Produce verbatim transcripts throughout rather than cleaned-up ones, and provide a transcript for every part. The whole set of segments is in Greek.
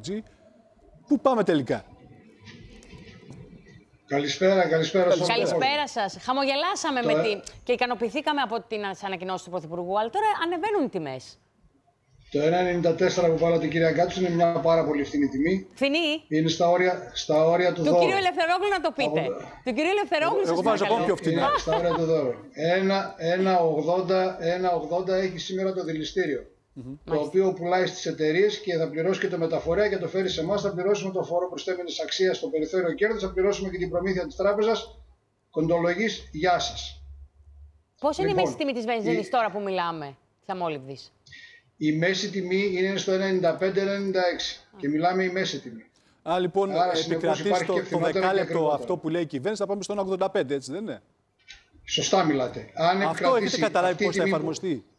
Γιουρτζή. Πού πάμε τελικά? Καλησπέρα, καλησπέρα σας. Καλησπέρα σας. Χαμογελάσαμε το... με τη... και ικανοποιηθήκαμε από την ανακοινώση του Πρωθυπουργού, αλλά τώρα ανεβαίνουν οι τιμές. Το ένα ενενήντα τέσσερα που βάλατε, κυρία Γκάτσου, είναι μια πάρα πολύ φθηνή τιμή. Φθηνή. Είναι στα όρια, στα όρια του, του δώρου. Του κύριου Ελευθερόγλου να το πείτε. Από... Του κύριου Ελευθερόγλου σας Εγώ βάζω ακόμα πιο φθηνά. Είναι στα όρια του δώρου. ένα ογδόντα έχει σήμερα το δηληστήριο. Mm-hmm. Το οποίο πουλάει στις εταιρείες και θα πληρώσει και το μεταφορέα και το φέρει σε εμάς. Θα πληρώσουμε το φόρο προστέμενης αξίας στο περιθώριο κέρδους, θα πληρώσουμε και την προμήθεια της τράπεζας. Κοντολογής, γεια σας. Πώς είναι λοιπόν, η μέση τιμή της βενζίνης η... τώρα που μιλάμε, της αμόλυβδης? Η μέση τιμή είναι στο ένα ενενήντα πέντε ένα ενενήντα έξι mm. και μιλάμε η μέση τιμή. Α, λοιπόν, επικρατεί το, το δεκάλεπτο αυτό που λέει η κυβέρνηση, θα πάμε στο ένα ογδόντα πέντε, έτσι δεν είναι? Σωστά μιλάτε. Αν αυτό έχετε καταλάβει πώς θα εφαρμοστεί? Που...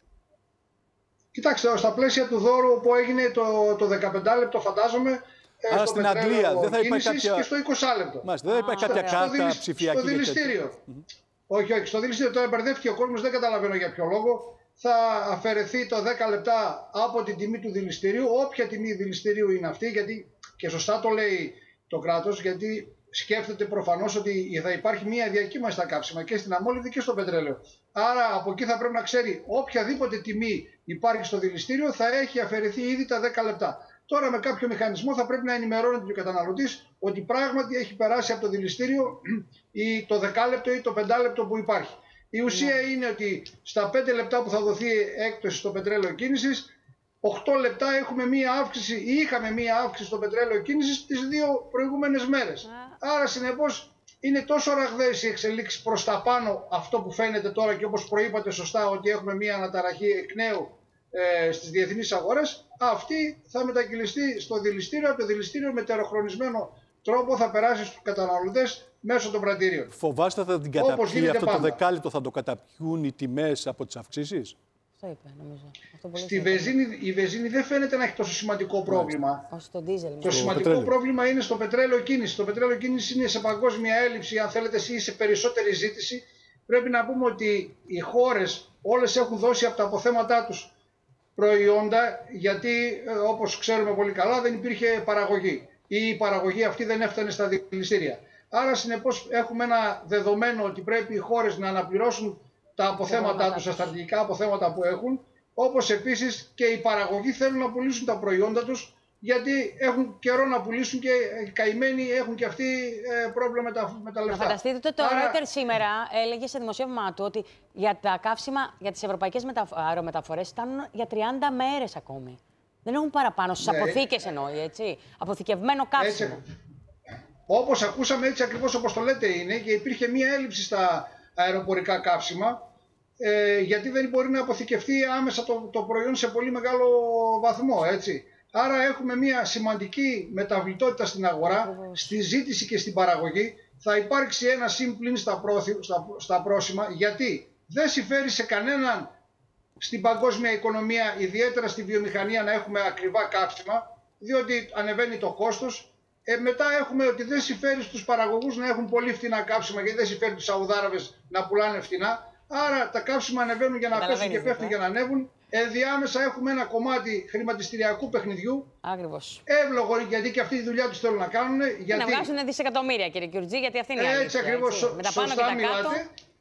Κοιτάξτε, στα πλαίσια του δώρου που έγινε το, το δεκαπέντε λεπτό, φαντάζομαι. Άρα στην Αγγλία δεν θα υπάρχει κάποια... και στο είκοσι λεπτό. Μάλιστα, δεν θα υπάρχει κάποια κάρτα δηλη... ψηφιακή. Στο δηληστήριο. Mm-hmm. Όχι, όχι, στο δηληστήριο. Τώρα μπερδεύτηκε ο κόσμος, δεν καταλαβαίνω για ποιο λόγο. Θα αφαιρεθεί το δέκα λεπτά από την τιμή του δηληστηρίου, όποια τιμή δηληστηρίου είναι αυτή, γιατί και σωστά το λέει το κράτος, γιατί σκέφτεται προφανώς ότι θα υπάρχει μια διακύμανση στα καύσιμα και στην αμόλυβδη και στο πετρέλαιο. Άρα από εκεί θα πρέπει να ξέρει οποιαδήποτε τιμή υπάρχει στο δηληστήριο θα έχει αφαιρεθεί ήδη τα δέκα λεπτά. Τώρα με κάποιο μηχανισμό θα πρέπει να ενημερώνεται ο καταναλωτής ότι πράγματι έχει περάσει από το δηληστήριο ή το δεκάλεπτο ή το πεντάλεπτο που υπάρχει. Η ουσία yeah. είναι ότι στα πέντε λεπτά που θα δοθεί έκπτωση στο πετρέλαιο κίνησης, οκτώ λεπτά έχουμε μία αύξηση ή είχαμε μία αύξηση στο πετρέλαιο κίνησης τις δύο προηγούμενες μέρες. Yeah. Άρα συνεπώς είναι τόσο ραγδαίες οι εξελίξεις προς τα πάνω, αυτό που φαίνεται τώρα, και όπως προείπατε σωστά ότι έχουμε μία αναταραχή εκ νέου ε, στις διεθνείς αγορές, αυτή θα μετακυλιστεί στο δηληστήριο, από το δηληστήριο με τεροχρονισμένο τρόπο θα περάσει στους καταναλωτές μέσω των πρατηρίων. Φοβάστε θα την καταπιεί αυτό πάντα. Το δεκάλεπτο, θα το καταπιούν οι τιμές από τις αυξήσεις? Αυτό είπε, νομίζω. Αυτό Στη βενζίνη, η βενζίνη δεν φαίνεται να έχει τόσο σημαντικό πρόβλημα. Όσο το δίζελ. Το σημαντικό πετρέλαιο. πρόβλημα είναι στο πετρέλαιο κίνηση. Το πετρέλαιο κίνηση είναι σε παγκόσμια έλλειψη, αν θέλετε, ή σε περισσότερη ζήτηση. Πρέπει να πούμε ότι οι χώρες όλες έχουν δώσει από τα αποθέματά τους προϊόντα, γιατί όπως ξέρουμε πολύ καλά δεν υπήρχε παραγωγή. Η παραγωγή αυτή δεν έφτανε στα δηληστήρια. Άρα συνεπώς έχουμε ένα δεδομένο ότι πρέπει οι χώρες να αναπληρώσουν τα αποθέματά τους, τα στρατηγικά αποθέματα που έχουν, όπως επίσης και οι παραγωγοί θέλουν να πουλήσουν τα προϊόντα τους, γιατί έχουν καιρό να πουλήσουν και οι καημένοι έχουν και αυτοί πρόβλημα με τα, με τα λεφτά. Να φανταστείτε το, το Άρα... Reuters σήμερα έλεγε σε δημοσίευμά του ότι για τα καύσιμα, για τις ευρωπαϊκές αερομεταφορές φτάνουν για τριάντα μέρες ακόμη. Δεν έχουν παραπάνω, στις ναι. αποθήκες εννοεί, έτσι. Αποθηκευμένο καύσιμο. Έτσι, όπως ακούσαμε, έτσι ακριβώς όπως το λέτε είναι, και υπήρχε μία έλλειψη στα αεροπορικά καύσιμα, ε, γιατί δεν μπορεί να αποθηκευτεί άμεσα το, το προϊόν σε πολύ μεγάλο βαθμό, έτσι. Άρα έχουμε μία σημαντική μεταβλητότητα στην αγορά, στη ζήτηση και στην παραγωγή. Θα υπάρξει ένα συμπλήν στα, στα, στα πρόσημα, γιατί δεν συμφέρει σε κανέναν στην παγκόσμια οικονομία, ιδιαίτερα στη βιομηχανία, να έχουμε ακριβά καύσιμα, διότι ανεβαίνει το κόστος. Ε, μετά έχουμε ότι δεν συμφέρει στους παραγωγούς να έχουν πολύ φτηνά καύσιμα, γιατί δεν συμφέρει τους Σαουδάραβες να πουλάνε φτηνά. Άρα τα καύσιμα ανεβαίνουν για να πέσουν και πέφτουν για να ανέβουν. Ενδιάμεσα έχουμε ένα κομμάτι χρηματιστηριακού παιχνιδιού. Ακριβώς. Εύλογο, γιατί και αυτή τη δουλειά τους θέλουν να κάνουν. Γιατί... Να βγάζουν δισεκατομμύρια, κύριε Γιουρτζή, γιατί αυτή είναι η αλήθεια. Έτσι ακριβώς. Με τα πάνω και τα κάτω.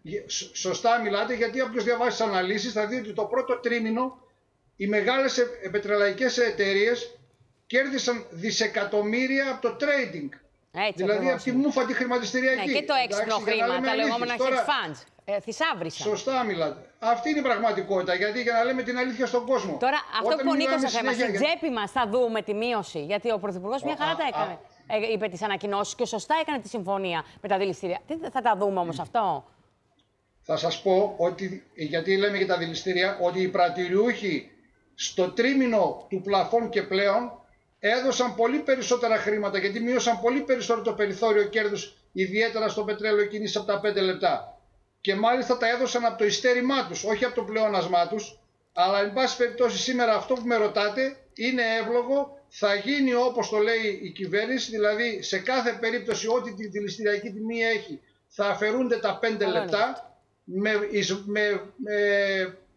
Σωστά μιλάτε, γιατί όποιος διαβάσει τις αναλύσεις θα δει ότι το πρώτο τρίμηνο οι μεγάλες πετρελαϊκές εταιρείες κέρδισαν δισεκατομμύρια από το trading. Έτσι, δηλαδή ακριβώς. Από τη μούφα τη χρηματιστηριακή. Ναι, και το έξυπνο χρήμα, τα λεγόμενα hedge funds. Ε, θησάβρισαν. Σωστά μιλάτε. Αυτή είναι η πραγματικότητα, γιατί για να λέμε την αλήθεια στον κόσμο. Τώρα, αυτό Όταν που ο Νίκος θα θέμα, στην για... τσέπη μας θα δούμε τη μείωση, γιατί ο Πρωθυπουργός μια χαρά τα έκανε. Α, ε, είπε τις ανακοινώσεις και σωστά έκανε τη συμφωνία με τα δηληστήρια. Τι θα τα δούμε όμως αυτό? Θα σας πω ότι, γιατί λέμε για τα δηληστήρια, ότι οι πρατηριούχοι στο τρίμηνο του πλαφών και πλέον έδωσαν πολύ περισσότερα χρήματα, γιατί μείωσαν πολύ περισσότερο το περιθώριο κέρδους, ιδιαίτερα στο πετρέλαιο κίνηση από τα πέντε λεπτά. Και μάλιστα τα έδωσαν από το ειστέρημά τους, όχι από το πλεόνασμά τους. Αλλά εν πάση περιπτώσει σήμερα αυτό που με ρωτάτε είναι εύλογο, θα γίνει όπως το λέει η κυβέρνηση, δηλαδή σε κάθε περίπτωση ό,τι τη δηληστηριακή τιμή έχει θα αφαιρούνται τα πέντε λεπτά. Με, με, με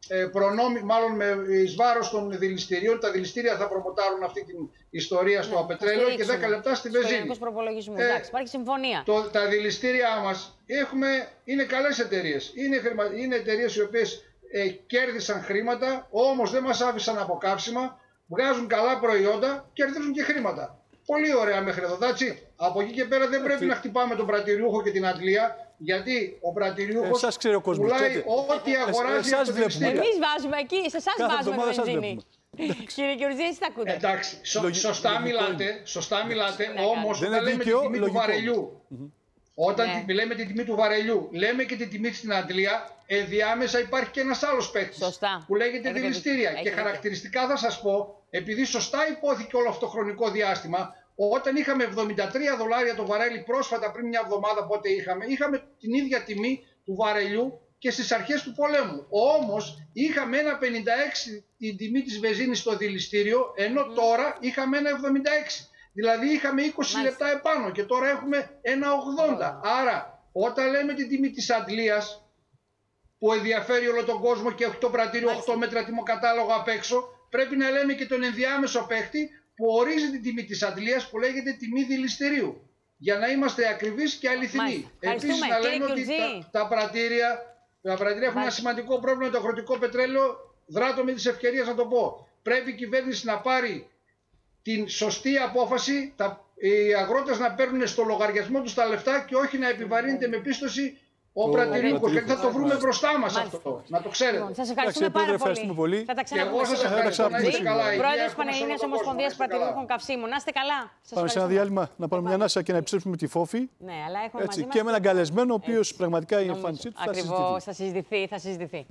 ε, προνόμι, μάλλον με εις βάρος των δηληστηρίων. Τα δηληστήρια θα προμοτάρουν αυτή την ιστορία στο ναι, πετρέλαιο και δέκα λεπτά στη βενζίνη. Ε, Εντάξει, υπάρχει συμφωνία. Το, τα δηληστήριά μας έχουμε, είναι καλές εταιρείες. Είναι, χρημα, είναι εταιρείες οι οποίες ε, κέρδισαν χρήματα, όμως δεν μας άφησαν από καύσιμα, βγάζουν καλά προϊόντα, κερδίζουν και χρήματα. Πολύ ωραία μέχρι εδώ, that's it. Από εκεί και πέρα δεν πρέπει να χτυπάμε τον πρατηριούχο και την αντλία, γιατί ο πρατηριούχος πουλάει ό,τι αγοράζει από το δηληστήριο. Εμείς βάζουμε εκεί, σε εσάς βάζουμε βενζίνη. Κύριε Γεωργιάδη, εσείς τα ακούτε. Εντάξει, σω, σωστά μιλάτε, σωστά μιλάτε, όμως όταν λέμε την τιμή του βαρελιού, όταν ναι. λέμε την τιμή του βαρελιού, λέμε και την τιμή στην αντλία, ενδιάμεσα υπάρχει και ένας άλλος παίκτης που λέγεται Έχετε δηληστήρια. Έχετε. Και χαρακτηριστικά θα σας πω, επειδή σωστά υπόθηκε όλο αυτό το χρονικό διάστημα, όταν είχαμε εβδομήντα τρία δολάρια το βαρέλι πρόσφατα πριν μια εβδομάδα, πότε είχαμε, είχαμε την ίδια τιμή του βαρελιού και στις αρχές του πολέμου. Όμως είχαμε ένα πενήντα έξι την τιμή της βενζίνης στο δηληστήριο, ενώ mm. τώρα είχαμε ένα εβδομήντα έξι. Δηλαδή είχαμε είκοσι Μάλιστα. λεπτά επάνω και τώρα έχουμε ένα ογδόντα. Oh. Άρα όταν λέμε την τιμή της αντλίας που ενδιαφέρει όλο τον κόσμο και έχει το πρατήριο Μάλιστα. οκτώ μέτρα τιμοκατάλογο απ' έξω, πρέπει να λέμε και τον ενδιάμεσο παίχτη που ορίζει την τιμή της αντλίας που λέγεται τιμή δηληστηρίου. Για να είμαστε ακριβείς και αληθινοί. Επίσης να λέμε ότι τα, τα πρατήρια, τα πρατήρια έχουν ένα σημαντικό πρόβλημα, το αγροτικό πετρέλαιο. Δράτω με τις ευκαιρίες να το πω. Πρέπει η κυβέρνηση να πάρει την σωστή απόφαση, τα, οι αγρότες να παίρνουν στο λογαριασμό τους τα λεφτά και όχι να επιβαρύνεται με πίστοση ο πρατηρίουχος, γιατί θα το βρούμε μπροστά μας αυτό, να το ξέρετε. Σας ευχαριστούμε πάρα πολύ. πολύ. Θα τα ξαναπούμε. Και εγώ σας ευχαριστώ, να είστε καλά. Πρόεδρος Πανελλήνιας Ομοσπονδίας Πρατηρίουχων Καυσίμων. Να είστε καλά. Πάμε σε ένα διάλειμμα να πάρουμε μια ανάσα και να επιστρέψουμε τη Φόφη. Ναι, αλλά έχουμε μαζί μας και με έναν καλεσμένο, ο οποίος πραγματικά η εμφάνισή του θα συζητηθεί. Ακριβώς, θα συζητηθεί, θα συζητηθεί.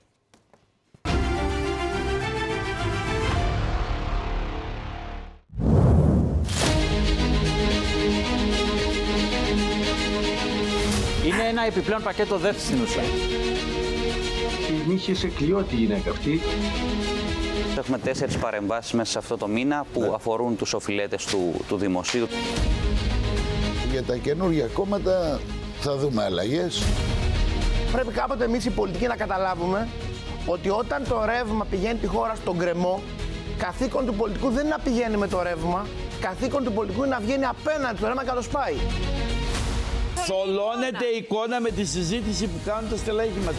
Είναι ένα επιπλέον πακέτο δεύτερη στην ουσία. Την είχε σε κλειό τη γυναίκα αυτή. Έχουμε τέσσερις παρεμβάσεις μέσα σε αυτό το μήνα που ναι. αφορούν τους οφειλέτες του, του δημοσίου. Για τα καινούργια κόμματα θα δούμε αλλαγές. Πρέπει κάποτε εμείς οι πολιτικοί να καταλάβουμε ότι όταν το ρεύμα πηγαίνει τη χώρα στον γκρεμό, καθήκον του πολιτικού δεν είναι να πηγαίνει με το ρεύμα, καθήκον του πολιτικού είναι να βγαίνει απέναντι στο ρεύμα και να το σπάει. Θολώνεται η εικόνα με τη συζήτηση που κάνουν τα στελέχη μας.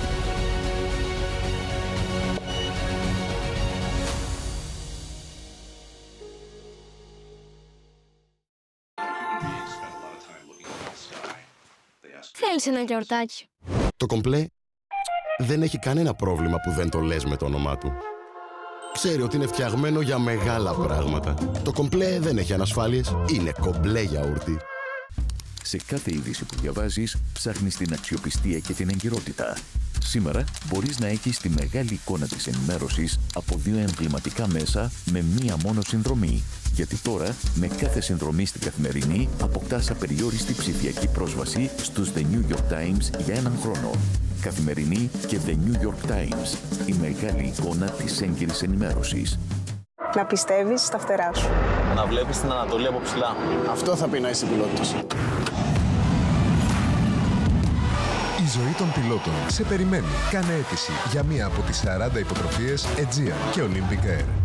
Θέλεις ένα γιαουρτάκι? Το κομπλέ δεν έχει κανένα πρόβλημα που δεν το λες με το όνομά του. Ξέρει ότι είναι φτιαγμένο για μεγάλα πράγματα. Το κομπλέ δεν έχει ανασφάλειες, είναι κομπλέ γιαούρτι. Σε κάθε είδηση που διαβάζεις, ψάχνεις την αξιοπιστία και την εγκυρότητα. Σήμερα μπορείς να έχεις τη μεγάλη εικόνα της ενημέρωσης από δύο εμβληματικά μέσα με μία μόνο συνδρομή. Γιατί τώρα, με κάθε συνδρομή στην Καθημερινή, αποκτάς απεριόριστη ψηφιακή πρόσβαση στους The New York Times για έναν χρόνο. Καθημερινή και The New York Times, η μεγάλη εικόνα της έγκυρης ενημέρωσης. Να πιστεύεις στα φτερά σου. Να βλέπεις την Ανατολή από ψηλά. Αυτό θα πει να είσαι πιλότος. Η ζωή των πιλότων σε περιμένει. Κάνε αίτηση για μία από τις σαράντα υποτροφίες Aegean και Olympic Air.